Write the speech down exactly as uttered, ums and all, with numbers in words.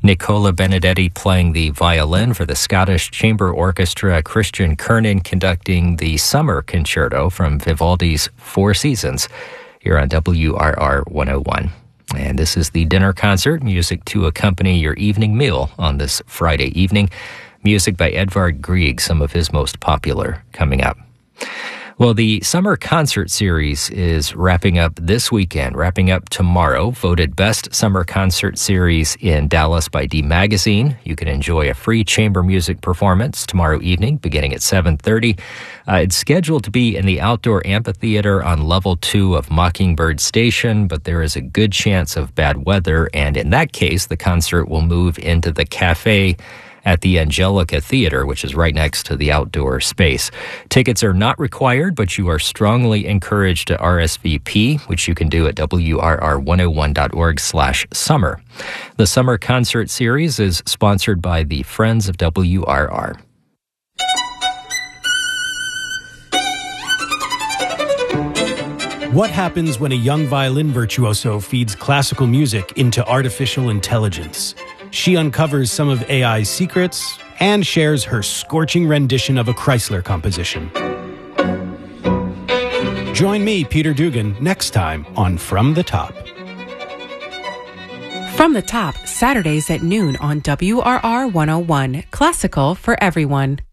Nicola Benedetti playing the violin for the Scottish Chamber Orchestra, Christian Kernan conducting the Summer Concerto from Vivaldi's Four Seasons here on W R R one oh one. And this is the dinner concert, music to accompany your evening meal on this Friday evening. Music by Edvard Grieg, some of his most popular, coming up. Well, the summer concert series is wrapping up this weekend, wrapping up tomorrow. Voted Best Summer Concert Series in Dallas by D Magazine. You can enjoy a free chamber music performance tomorrow evening, beginning at seven thirty. Uh, it's scheduled to be in the outdoor amphitheater on level two of Mockingbird Station, but there is a good chance of bad weather, and in that case, the concert will move into the cafe at the Angelica Theater, which is right next to the outdoor space. Tickets are not required, but you are strongly encouraged to R S V P, which you can do at W R R one oh one dot org slash summer. The Summer Concert Series is sponsored by the Friends of W R R. What happens when a young violin virtuoso feeds classical music into artificial intelligence? She uncovers some of A I's secrets and shares her scorching rendition of a Chrysler composition. Join me, Peter Dugan, next time on From the Top. From the Top, Saturdays at noon on W R R one oh one. Classical for everyone.